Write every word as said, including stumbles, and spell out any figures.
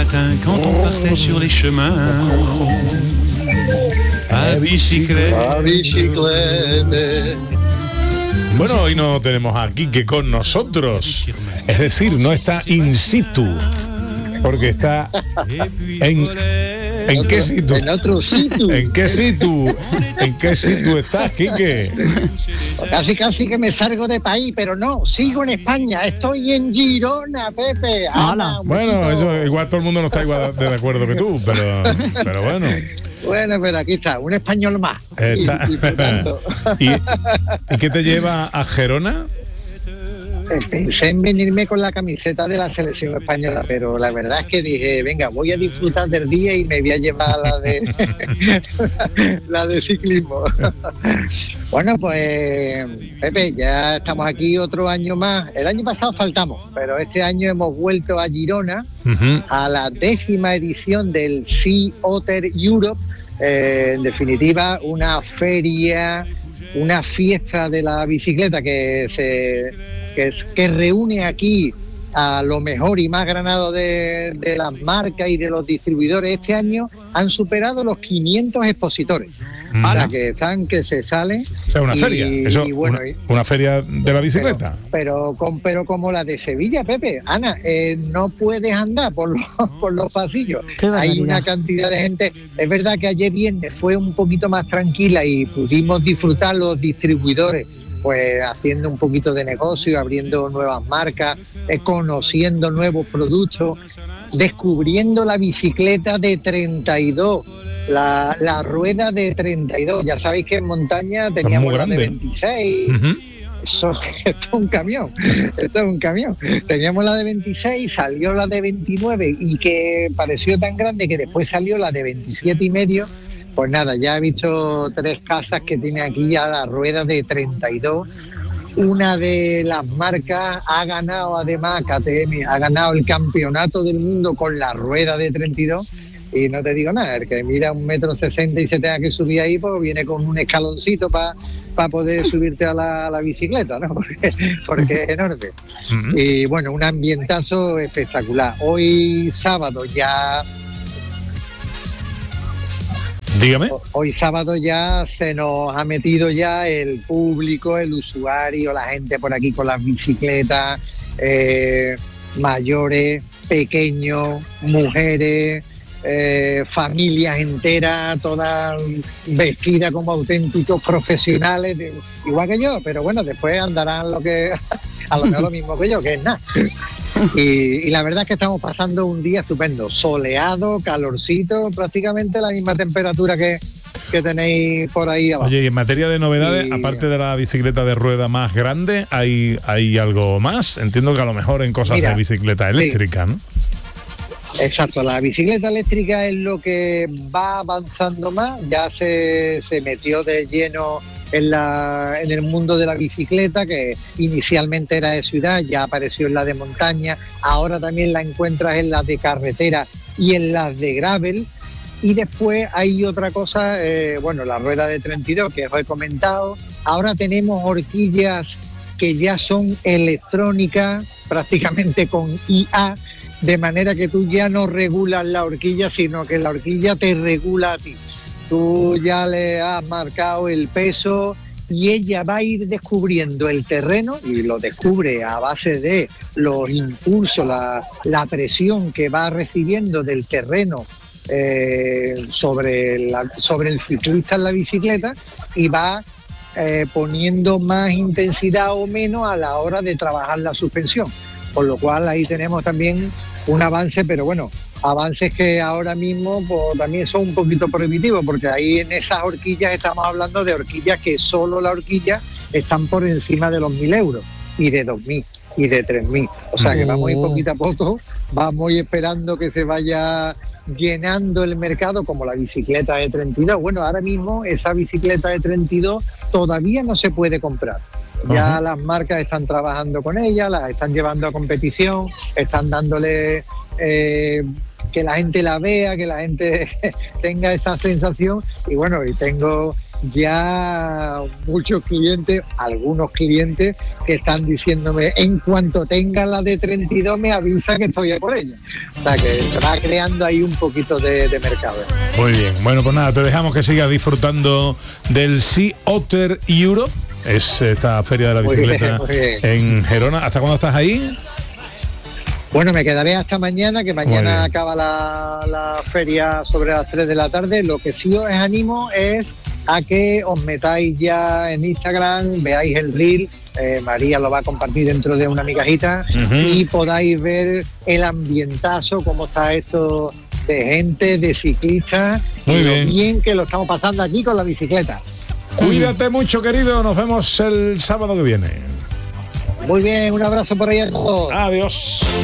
matin quand on partait sur les chemins. A bicicleta. A bicicleta. Bueno, hoy no tenemos a Quique con nosotros, es decir, no está in situ, porque está en... ¿En qué situ? En otro situ. ¿En qué situ? ¿En qué situ estás, Quique? Casi casi que me salgo de país, pero no, sigo en España, estoy en Girona, Pepe. Ana, bueno, eso, igual todo el mundo no está igual de acuerdo que tú, pero, pero bueno. Bueno, pero aquí está, un español más. Está. Y, ¿Y, ¿Y qué te lleva a Gerona? Pensé en venirme con la camiseta de la selección española, pero la verdad es que dije, venga, voy a disfrutar del día y me voy a llevar la de la de ciclismo. Bueno, pues Pepe, ya estamos aquí otro año más. El año pasado faltamos, pero este año hemos vuelto a Girona, uh-huh. a la décima edición del Sea Otter Europe. Eh, en definitiva, una feria, una fiesta de la bicicleta que se que, es, que reúne aquí a lo mejor y más granado de, de las marcas y de los distribuidores. Este año han superado los quinientos expositores. Mm. O sea, que están, que se salen. Es una y, feria, eso, y bueno, una, una feria de la bicicleta. Pero, pero, con, pero como la de Sevilla, Pepe, Ana, eh, no puedes andar por los, por los pasillos. Hay una cantidad de gente. Es verdad que ayer viernes fue un poquito más tranquila y pudimos disfrutar los distribuidores, pues haciendo un poquito de negocio, abriendo nuevas marcas, eh, conociendo nuevos productos, descubriendo la bicicleta de treinta y dos, la, la rueda de treinta y dos. Ya sabéis que en montaña teníamos la de veintiséis. Uh-huh. Eso, esto es un camión, esto es un camión. Teníamos la de veintiséis, salió la de veintinueve y que pareció tan grande que después salió la de veintisiete y medio. Pues nada, ya he visto tres casas que tiene aquí ya la rueda de treinta y dos. Una de las marcas ha ganado además, K T M, ha ganado el campeonato del mundo con la rueda de treinta y dos. Y no te digo nada, el que mira un metro sesenta y se tenga que subir ahí, pues viene con un escaloncito para pa poder subirte a la, a la bicicleta, ¿no? Porque, porque es enorme. Uh-huh. Y bueno, un ambientazo espectacular. Hoy sábado ya... Dígame. Hoy sábado ya se nos ha metido ya el público, el usuario, la gente por aquí con las bicicletas, eh, mayores, pequeños, mujeres, eh, familias enteras, todas vestidas como auténticos profesionales, de, igual que yo, pero bueno, después andarán lo que a lo mejor lo mismo que yo, que es nada. Y, y la verdad es que estamos pasando un día estupendo, soleado, calorcito, prácticamente la misma temperatura que, que tenéis por ahí abajo. Oye, y en materia de novedades, y... aparte de la bicicleta de rueda más grande, ¿hay, hay algo más? Entiendo que a lo mejor en cosas Mira, de bicicleta eléctrica, sí. ¿no? Exacto, la bicicleta eléctrica es lo que va avanzando más, ya se, se metió de lleno en, la, en el mundo de la bicicleta, que inicialmente era de ciudad, ya apareció en la de montaña, ahora también la encuentras en las de carretera y en las de gravel. Y después hay otra cosa, eh, bueno, la rueda de treinta y dos que os he comentado. Ahora tenemos horquillas que ya son electrónicas, prácticamente con I A, de manera que tú ya no regulas la horquilla, sino que la horquilla te regula a ti. Tú ya le has marcado el peso y ella va a ir descubriendo el terreno, y lo descubre a base de los impulsos, la, la presión que va recibiendo del terreno eh, sobre, la, sobre el ciclista en la bicicleta, y va eh, poniendo más intensidad o menos a la hora de trabajar la suspensión. Por lo cual ahí tenemos también un avance, pero bueno, avances que ahora mismo pues, también son un poquito prohibitivos, porque ahí en esas horquillas estamos hablando de horquillas que solo la horquilla están por encima de los mil euros, y de dos mil y de tres mil. O sea que vamos a ir poquito a poco, vamos a ir esperando que se vaya llenando el mercado, como la bicicleta de treinta y dos. Bueno, ahora mismo esa bicicleta de treinta y dos todavía no se puede comprar. Ya uh-huh. Las marcas están trabajando con ella, las están llevando a competición, están dándole eh, que la gente la vea, que la gente tenga esa sensación. Y bueno, y tengo ya muchos clientes, algunos clientes que están diciéndome, en cuanto tenga la de treinta y dos me avisa que estoy a por ella. O sea que se va creando ahí un poquito de, de mercado. Muy bien, bueno, pues nada, te dejamos que sigas disfrutando del Sea Otter Europe. Es esta feria de la bicicleta muy bien, muy bien. En Gerona. ¿Hasta cuándo estás ahí? Bueno, me quedaré hasta mañana, que mañana acaba la, la feria sobre las tres de la tarde. Lo que sí os animo es a que os metáis ya en Instagram, veáis el reel, eh, María lo va a compartir dentro de una migajita, uh-huh. y podáis ver el ambientazo, cómo está esto de gente, de ciclistas, muy y bien. lo bien que lo estamos pasando aquí con la bicicleta. Cuídate mucho, querido, nos vemos el sábado que viene. Muy bien, un abrazo por ahí a todos. Adiós.